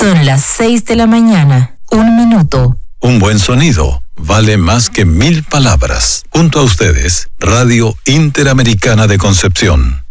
Son las 6 de la mañana. 1 minuto. Un buen sonido vale más que 1000 palabras. Junto a ustedes, Radio Interamericana de Concepción.